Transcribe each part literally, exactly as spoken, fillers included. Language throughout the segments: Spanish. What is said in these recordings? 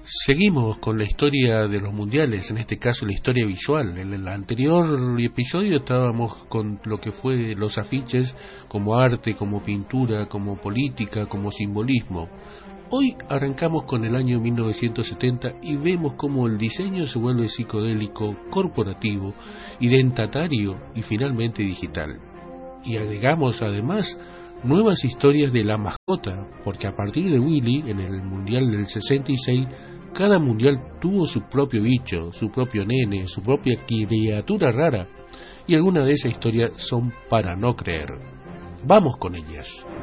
Seguimos con la historia de los mundiales, en este caso la historia visual. En el anterior episodio estábamos con lo que fue los afiches como arte, como pintura, como política, como simbolismo. Hoy arrancamos con el año mil novecientos setenta y vemos cómo el diseño se vuelve psicodélico, corporativo, identatario y finalmente digital. Y agregamos además nuevas historias de la mascota, porque a partir de Willy, en el mundial del sesenta y seis, cada mundial tuvo su propio bicho, su propio nene, su propia criatura rara, y algunas de esas historias son para no creer. Vamos con ellas.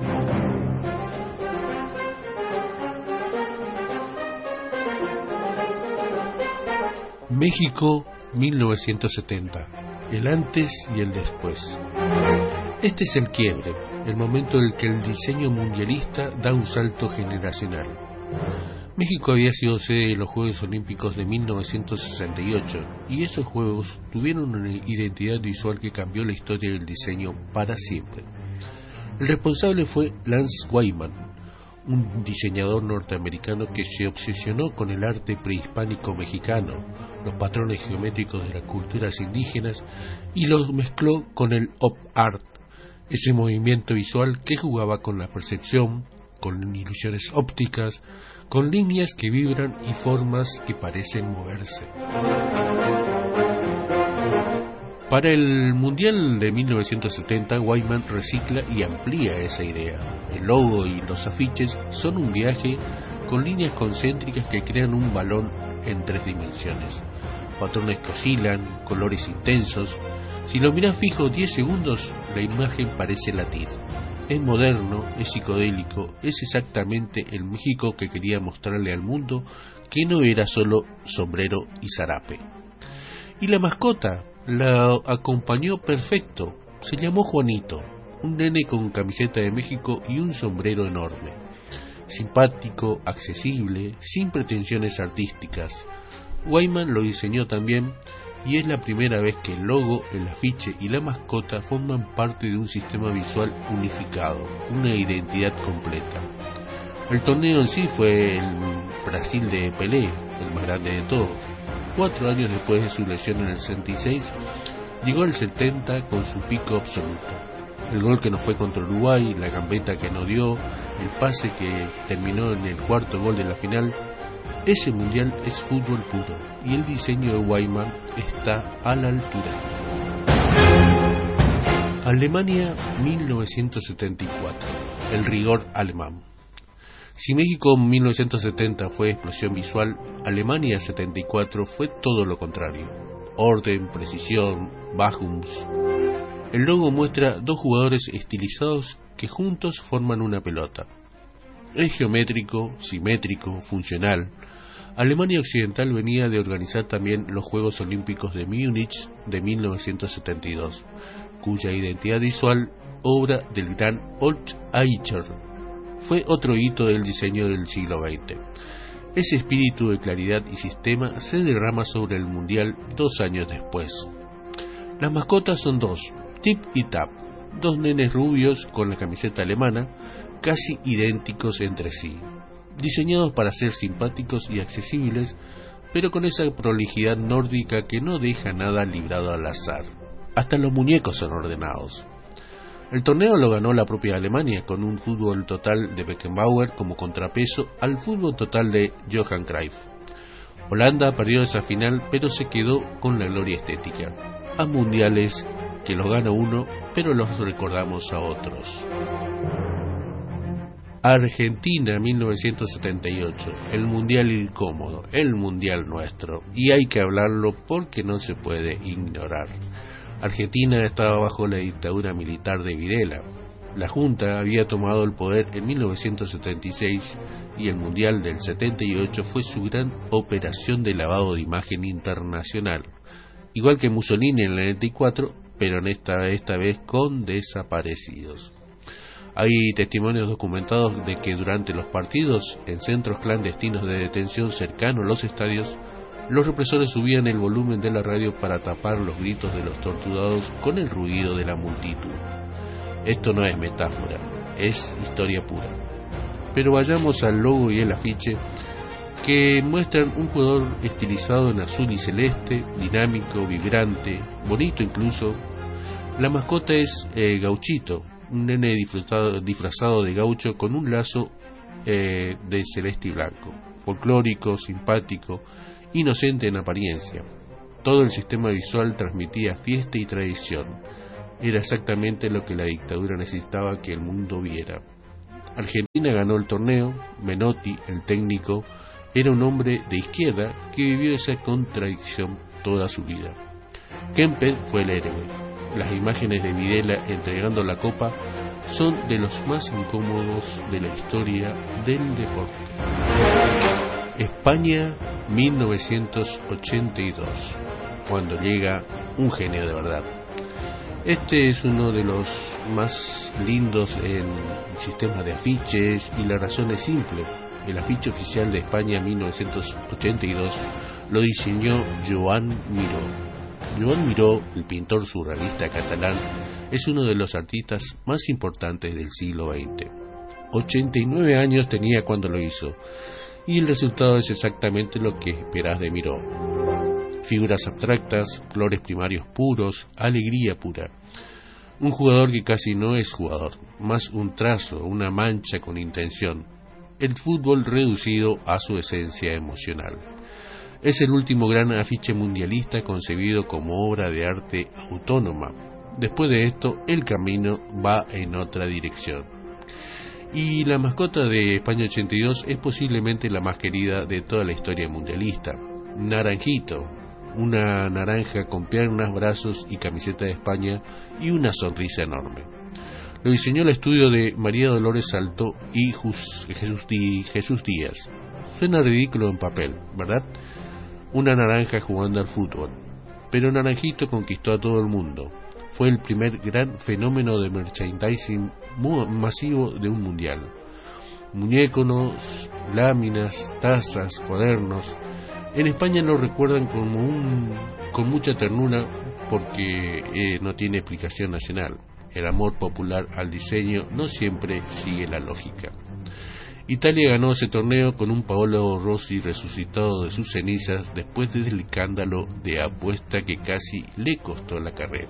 México mil novecientos setenta, el antes y el después. Este es el quiebre, el momento en el que el diseño mundialista da un salto generacional. México había sido sede de los Juegos Olímpicos de mil novecientos sesenta y ocho, y esos Juegos tuvieron una identidad visual que cambió la historia del diseño para siempre. El responsable fue Lance Wyman, un diseñador norteamericano que se obsesionó con el arte prehispánico mexicano, los patrones geométricos de las culturas indígenas, y los mezcló con el op art, ese movimiento visual que jugaba con la percepción, con ilusiones ópticas, con líneas que vibran y formas que parecen moverse. Para el Mundial de mil novecientos setenta, Wyman recicla y amplía esa idea. El logo y los afiches son un viaje con líneas concéntricas que crean un balón en tres dimensiones. Patrones que oscilan, colores intensos. Si lo miras fijo diez segundos, la imagen parece latir. Es moderno, es psicodélico, es exactamente el México que quería mostrarle al mundo, que no era solo sombrero y zarape. Y la mascota la acompañó perfecto. Se llamó Juanito, un nene con camiseta de México y un sombrero enorme. Simpático, accesible, sin pretensiones artísticas. Wyman lo diseñó también, y es la primera vez que el logo, el afiche y la mascota forman parte de un sistema visual unificado, una identidad completa. El torneo en sí fue el Brasil de Pelé, el más grande de todos. Cuatro años después de su lesión en el sesenta y seis, llegó al setenta con su pico absoluto. El gol que no fue contra Uruguay, la gambeta que no dio, el pase que terminó en el cuarto gol de la final. Ese mundial es fútbol puro, y el diseño de Wyman está a la altura. Alemania mil novecientos setenta y cuatro, el rigor alemán. Si México en mil novecientos setenta fue explosión visual, Alemania setenta y cuatro fue todo lo contrario. Orden, precisión, Bajums. El logo muestra dos jugadores estilizados que juntos forman una pelota. Es geométrico, simétrico, funcional. Alemania Occidental venía de organizar también los Juegos Olímpicos de Múnich de mil novecientos setenta y dos, cuya identidad visual, obra del gran Ott Eicher, fue otro hito del diseño del siglo veinte. Ese espíritu de claridad y sistema se derrama sobre el Mundial dos años después. Las mascotas son dos, Tip y Tap, dos nenes rubios con la camiseta alemana, casi idénticos entre sí, diseñados para ser simpáticos y accesibles, pero con esa prolijidad nórdica que no deja nada librado al azar. Hasta los muñecos son ordenados. El torneo lo ganó la propia Alemania, con un fútbol total de Beckenbauer como contrapeso al fútbol total de Johan Cruyff. Holanda perdió esa final, pero se quedó con la gloria estética. A mundiales que los gana uno, pero los recordamos a otros. Argentina mil novecientos setenta y ocho, el mundial incómodo, el mundial nuestro, y hay que hablarlo porque no se puede ignorar. Argentina estaba bajo la dictadura militar de Videla. La Junta había tomado el poder en mil novecientos setenta y seis y el mundial del setenta y ocho fue su gran operación de lavado de imagen internacional, igual que Mussolini en el noventa y cuatro, pero en esta, esta vez con desaparecidos. Hay testimonios documentados de que durante los partidos en centros clandestinos de detención cercanos a los estadios, los represores subían el volumen de la radio para tapar los gritos de los torturados con el ruido de la multitud. Esto no es metáfora, es historia pura. Pero vayamos al logo y el afiche, que muestran un jugador estilizado en azul y celeste, dinámico, vibrante, bonito incluso. La mascota es eh, Gauchito, un nene disfrazado, disfrazado de gaucho con un lazo eh, de celeste y blanco, folclórico, simpático, inocente en apariencia. Todo el sistema visual transmitía fiesta y tradición. Era exactamente lo que la dictadura necesitaba que el mundo viera. Argentina ganó el torneo. Menotti, el técnico, era un hombre de izquierda que vivió esa contradicción toda su vida. Kempes fue el héroe. Las imágenes de Videla entregando la copa son de los más incómodos de la historia del deporte. España, mil novecientos ochenta y dos, cuando llega un genio de verdad. Este es uno de los más lindos en sistemas de afiches y la razón es simple. El afiche oficial de España mil novecientos ochenta y dos lo diseñó Joan Miró. Joan Miró, el pintor surrealista catalán, es uno de los artistas más importantes del siglo veinte. ochenta y nueve años tenía cuando lo hizo, y el resultado es exactamente lo que esperás de Miró. Figuras abstractas, colores primarios puros, alegría pura. Un jugador que casi no es jugador, más un trazo, una mancha con intención. El fútbol reducido a su esencia emocional. Es el último gran afiche mundialista concebido como obra de arte autónoma. Después de esto, el camino va en otra dirección. Y la mascota de España ochenta y dos es posiblemente la más querida de toda la historia mundialista. Naranjito, una naranja con piernas, brazos y camiseta de España y una sonrisa enorme. Lo diseñó el estudio de María Dolores Salto y Jesús Díaz. Suena ridículo en papel, ¿verdad? Una naranja jugando al fútbol. Pero Naranjito conquistó a todo el mundo. Fue el primer gran fenómeno de merchandising masivo de un mundial. Muñecos, láminas, tazas, cuadernos. En España lo recuerdan como un, con mucha ternura porque eh, no tiene explicación nacional. El amor popular al diseño no siempre sigue la lógica. Italia ganó ese torneo con un Paolo Rossi resucitado de sus cenizas después del escándalo de apuesta que casi le costó la carrera.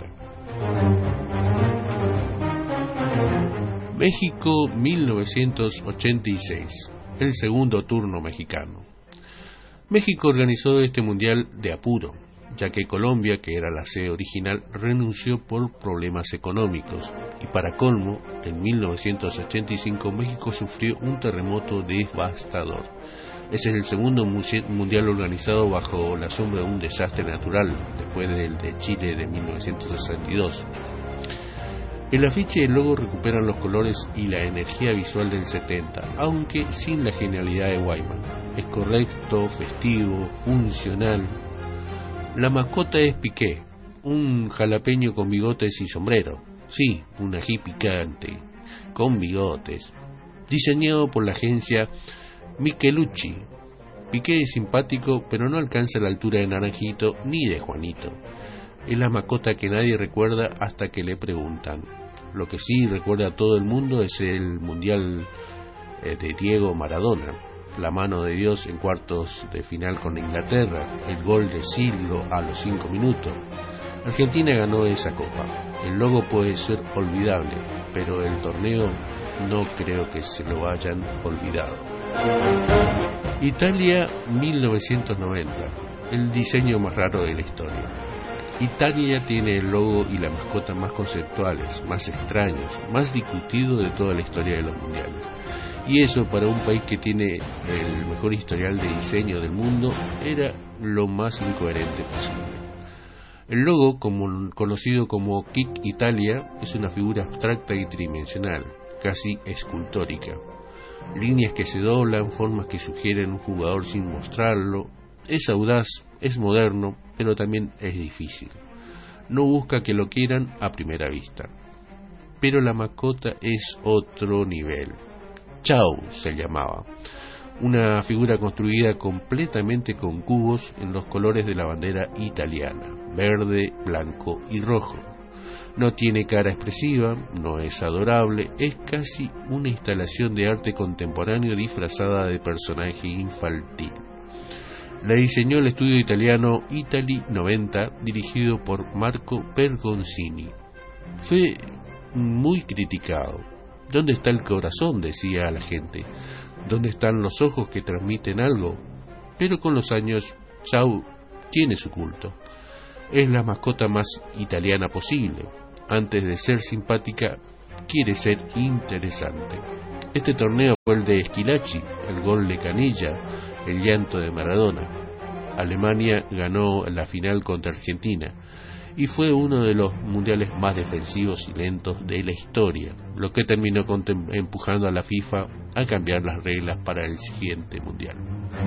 México mil novecientos ochenta y seis, el segundo turno mexicano. México organizó este mundial de apuro, ya que Colombia, que era la sede original, renunció por problemas económicos. Y para colmo, en mil novecientos ochenta y cinco México sufrió un terremoto devastador. Ese es el segundo mundial organizado bajo la sombra de un desastre natural, después del de Chile de mil novecientos sesenta y dos. El afiche y el logo recuperan los colores y la energía visual del setenta, aunque sin la genialidad de Wyman. Es correcto, festivo, funcional. La mascota es Piqué, un jalapeño con bigotes y sombrero. Sí, un ají picante, con bigotes. Diseñado por la agencia Michelucci. Piqué es simpático, pero no alcanza la altura de Naranjito ni de Juanito. Es la mascota que nadie recuerda hasta que le preguntan. Lo que sí recuerda a todo el mundo es el Mundial de Diego Maradona. La mano de Dios en cuartos de final con Inglaterra, el gol de siglo a los cinco minutos. Argentina ganó esa copa. El logo puede ser olvidable, pero el torneo no creo que se lo hayan olvidado. Italia mil novecientos noventa, el diseño más raro de la historia. Italia tiene el logo y la mascota más conceptuales, más extraños, más discutidos de toda la historia de los mundiales. Y eso, para un país que tiene el mejor historial de diseño del mundo, era lo más incoherente posible. El logo, como, conocido como Kick Italia, es una figura abstracta y tridimensional, casi escultórica. Líneas que se doblan, formas que sugieren un jugador sin mostrarlo. Es audaz, es moderno, pero también es difícil. No busca que lo quieran a primera vista. Pero la mascota es otro nivel. Chau se llamaba, una figura construida completamente con cubos en los colores de la bandera italiana, verde, blanco y rojo. No tiene cara expresiva, no es adorable, es casi una instalación de arte contemporáneo disfrazada de personaje infantil. La diseñó el estudio italiano Italy noventa, dirigido por Marco Pergoncini. Fue muy criticado. ¿Dónde está el corazón?, decía a la gente. ¿Dónde están los ojos que transmiten algo? Pero con los años, Chau tiene su culto. Es la mascota más italiana posible. Antes de ser simpática, quiere ser interesante. Este torneo fue el de Schillaci, el gol de Canilla, el llanto de Maradona. Alemania ganó la final contra Argentina y fue uno de los mundiales más defensivos y lentos de la historia, lo que terminó empujando a la FIFA a cambiar las reglas para el siguiente mundial.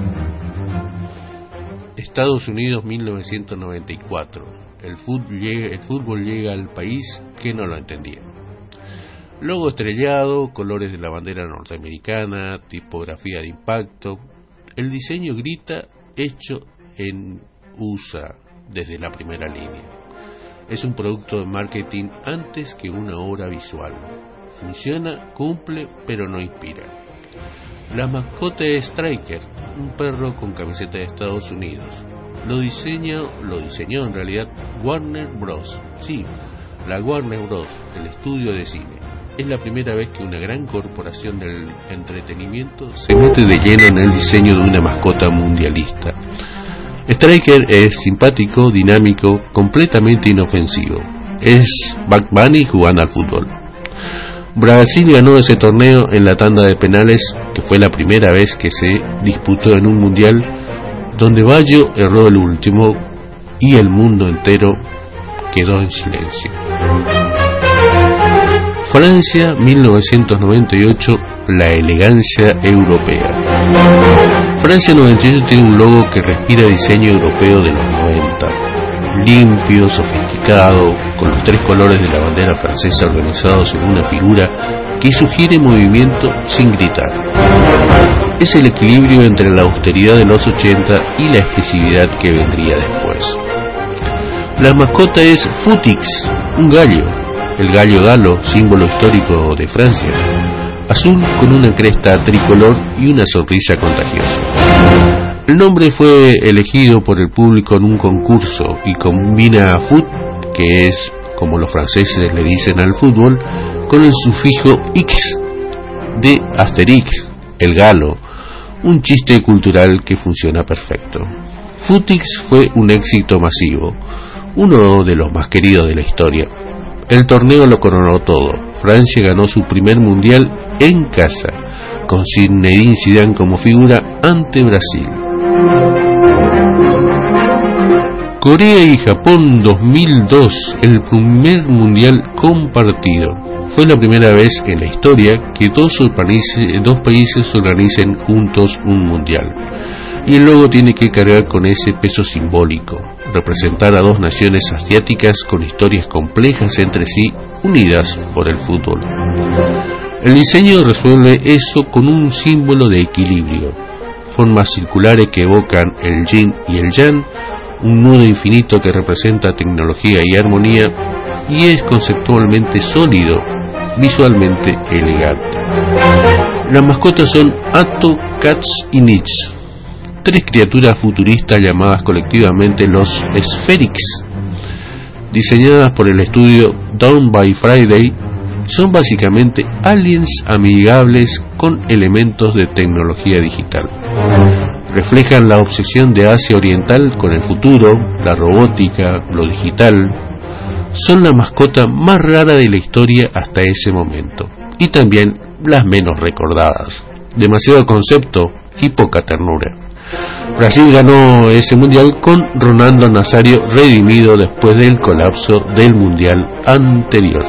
Estados Unidos mil novecientos noventa y cuatro. El fútbol, llega, el fútbol llega al país que no lo entendía. Logo estrellado, colores de la bandera norteamericana, tipografía de impacto. El diseño grita, hecho en U S A desde la primera línea. Es un producto de marketing antes que una obra visual. Funciona, cumple, pero no inspira. La mascota es Striker, un perro con camiseta de Estados Unidos. Lo diseñó, lo diseñó en realidad Warner Bros. Sí, la Warner Bros., el estudio de cine. Es la primera vez que una gran corporación del entretenimiento se mete de lleno en el diseño de una mascota mundialista. Striker es simpático, dinámico, completamente inofensivo. Es Bugs Bunny jugando al fútbol. Brasil ganó ese torneo en la tanda de penales, que fue la primera vez que se disputó en un mundial, donde Baggio erró el último y el mundo entero quedó en silencio. Francia mil novecientos noventa y ocho, la elegancia europea. Francia noventa y ocho tiene un logo que respira diseño europeo de los noventa, limpio, sofisticado, con los tres colores de la bandera francesa organizados en una figura que sugiere movimiento sin gritar. Es el equilibrio entre la austeridad de los ochenta y la expresividad que vendría después. La mascota es Futix, un gallo, el gallo galo, símbolo histórico de Francia, azul con una cresta tricolor y una sonrisa contagiosa. El nombre fue elegido por el público en un concurso y combina foot, que es como los franceses le dicen al fútbol, con el sufijo X de Asterix, el galo, un chiste cultural que funciona perfecto. Futix fue un éxito masivo, uno de los más queridos de la historia. El torneo lo coronó todo. Francia ganó su primer mundial en casa, con Zinedine Zidane como figura ante Brasil. Corea y Japón dos mil dos, el primer mundial compartido. Fue la primera vez en la historia que dos, países, dos países organicen juntos un mundial. Y el logo tiene que cargar con ese peso simbólico, representar a dos naciones asiáticas con historias complejas entre sí, unidas por el fútbol. El diseño resuelve eso con un símbolo de equilibrio, formas circulares que evocan el yin y el yang, un nudo infinito que representa tecnología y armonía, y es conceptualmente sólido, visualmente elegante. Las mascotas son Atto, Katz y Nitz, tres criaturas futuristas llamadas colectivamente los Spherix, diseñadas por el estudio Down by Friday. Son básicamente aliens amigables con elementos de tecnología digital. Reflejan la obsesión de Asia Oriental con el futuro, la robótica, lo digital. Son la mascota más rara de la historia hasta ese momento, y también las menos recordadas. Demasiado concepto y poca ternura. Brasil ganó ese mundial con Ronaldo Nazario redimido después del colapso del mundial anterior.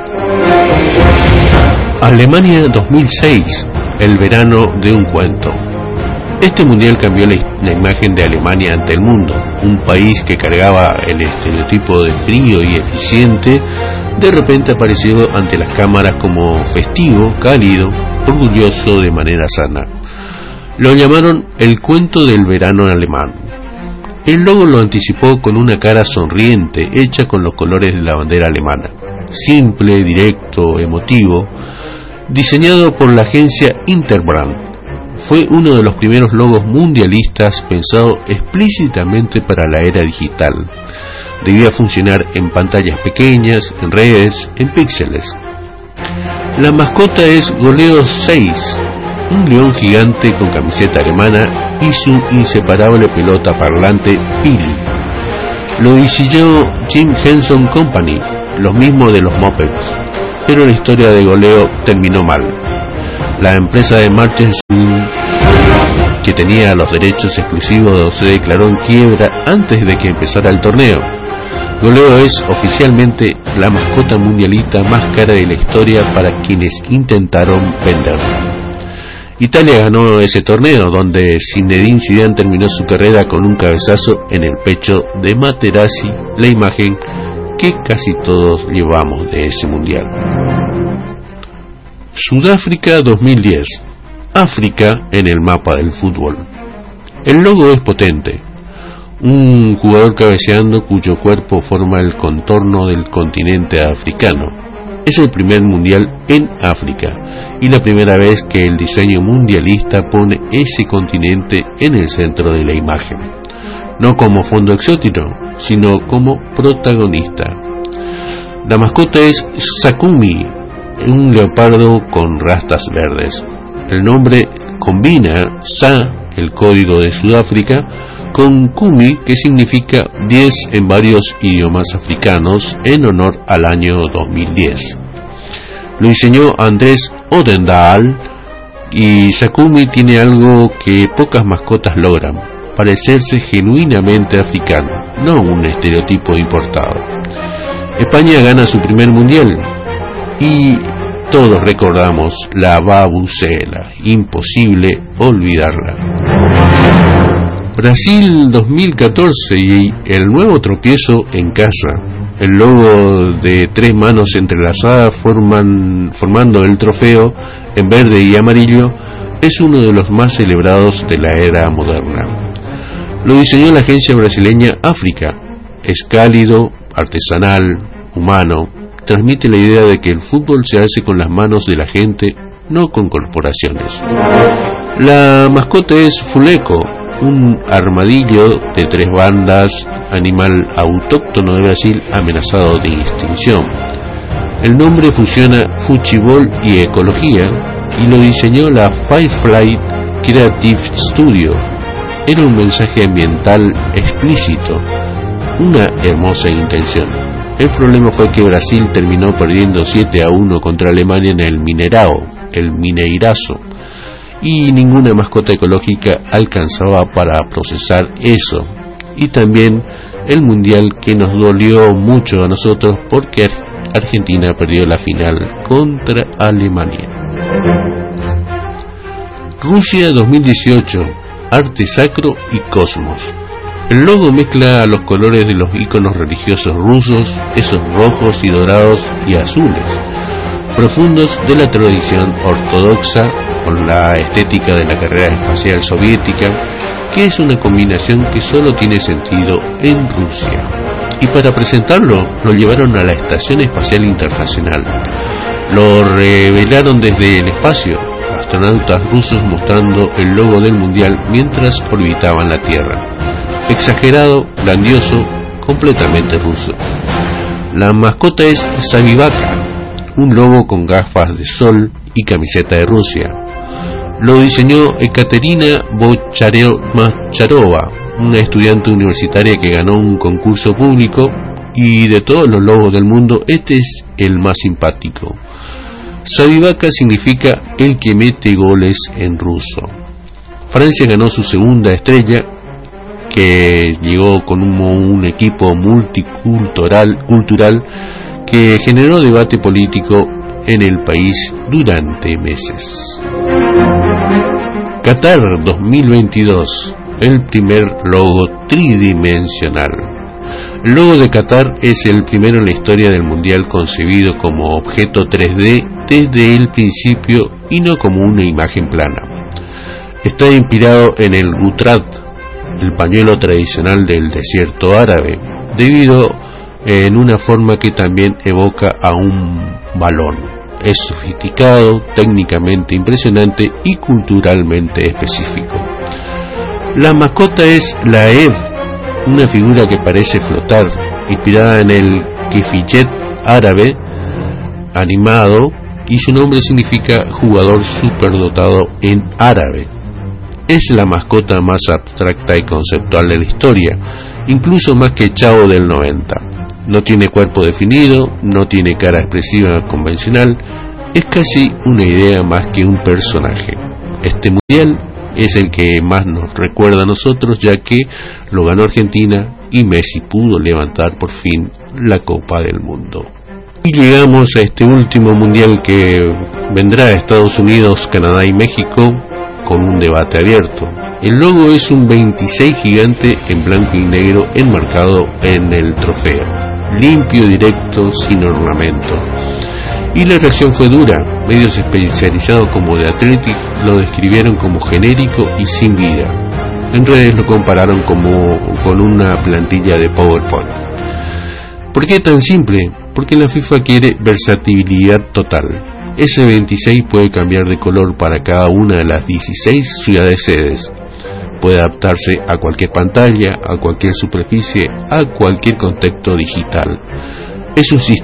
Alemania dos mil seis, el verano de un cuento. Este mundial cambió la, la imagen de Alemania ante el mundo, un país que cargaba el estereotipo de frío y eficiente, de repente apareció ante las cámaras como festivo, cálido, orgulloso de manera sana. Lo llamaron el cuento del verano alemán. El logo lo anticipó con una cara sonriente hecha con los colores de la bandera alemana. simple, directo, emotivo, diseñado por la agencia Interbrand. Fue uno de los primeros logos mundialistas pensado explícitamente para la era digital. Debía funcionar en pantallas pequeñas, en redes, en píxeles. La mascota es Goleo seis, un león gigante con camiseta alemana y su inseparable pelota parlante Pili. Lo diseñó Jim Henson Company, los mismos de los Muppets, pero la historia de Goleo terminó mal. La empresa de Merchandising, que tenía los derechos exclusivos, se declaró en quiebra antes de que empezara el torneo. Goleo es oficialmente la mascota mundialista más cara de la historia para quienes intentaron venderla. Italia ganó ese torneo, donde Zinedine Zidane terminó su carrera con un cabezazo en el pecho de Materazzi, la imagen que casi todos llevamos de ese mundial. Sudáfrica dos mil diez. África en el mapa del fútbol. El logo es potente. Un jugador cabeceando cuyo cuerpo forma el contorno del continente africano. Es el primer mundial en África y la primera vez que el diseño mundialista pone ese continente en el centro de la imagen, no como fondo exótico, sino como protagonista. La mascota es Sakumi, un leopardo con rastas verdes. El nombre combina Sa, el código de Sudáfrica, con Kumi, que significa diez en varios idiomas africanos, en honor al año dos mil diez. Lo diseñó Andrés Odendaal, y Sakumi tiene algo que pocas mascotas logran: parecerse genuinamente africano, no un estereotipo importado. España gana su primer mundial y todos recordamos la babucela, imposible olvidarla. Brasil dos mil catorce y el nuevo tropiezo en casa. El logo de tres manos entrelazadas forman, formando el trofeo en verde y amarillo es uno de los más celebrados de la era moderna. Lo diseñó la agencia brasileña África. Es cálido, artesanal, humano. Transmite la idea de que el fútbol se hace con las manos de la gente, no con corporaciones. La mascota es Fuleco, un armadillo de tres bandas, animal autóctono de Brasil amenazado de extinción. El nombre fusiona fuchibol y ecología y lo diseñó la Firefly Creative Studio. Era un mensaje ambiental explícito, una hermosa intención. El problema fue que Brasil terminó perdiendo siete a uno contra Alemania en el Mineirao, el Mineirazo, y ninguna mascota ecológica alcanzaba para procesar eso. Y también el mundial, que nos dolió mucho a nosotros porque Argentina perdió la final contra Alemania. Rusia dos mil dieciocho, arte sacro y cosmos. El logo mezcla los colores de los iconos religiosos rusos, esos rojos y dorados y azules, profundos de la tradición ortodoxa, con la estética de la carrera espacial soviética, que es una combinación que solo tiene sentido en Rusia. Y para presentarlo, lo llevaron a la Estación Espacial Internacional. Lo revelaron desde el espacio, astronautas rusos mostrando el logo del mundial mientras orbitaban la Tierra. Exagerado, grandioso, completamente ruso. La mascota es Savivaka, un lobo con gafas de sol y camiseta de Rusia. Lo diseñó Ekaterina Bocharova, una estudiante universitaria que ganó un concurso público, y de todos los lobos del mundo, este es el más simpático. Savivaka significa el que mete goles en ruso. Francia ganó su segunda estrella, que llegó con un, un equipo multicultural cultural que generó debate político en el país durante meses. Qatar dos mil veintidós, el primer logo tridimensional. El logo de Qatar es el primero en la historia del mundial concebido como objeto tres D desde el principio y no como una imagen plana. Está inspirado en el Gutrat, el pañuelo tradicional del desierto árabe, debido en una forma que también evoca a un balón. Es sofisticado, técnicamente impresionante y culturalmente específico. La mascota es la Ed, una figura que parece flotar, inspirada en el kefiyet árabe animado, y su nombre significa jugador superdotado en árabe. Es la mascota más abstracta y conceptual de la historia, incluso más que Chavo del noventa. No tiene cuerpo definido, no tiene cara expresiva convencional, es casi una idea más que un personaje. Este mundial es el que más nos recuerda a nosotros, ya que lo ganó Argentina y Messi pudo levantar por fin la Copa del Mundo. Y llegamos a este último mundial que vendrá a Estados Unidos, Canadá y México, con un debate abierto. El logo es un veintiséis gigante en blanco y negro enmarcado en el trofeo, limpio, directo, sin ornamento. Y la reacción fue dura. Medios especializados como The Athletic lo describieron como genérico y sin vida. En redes lo compararon como con una plantilla de PowerPoint. ¿Por qué tan simple? Porque la FIFA quiere versatilidad total. Ese veintiséis puede cambiar de color para cada una de las dieciséis ciudades sedes. Puede adaptarse a cualquier pantalla, a cualquier superficie, a cualquier contexto digital. Es un sistema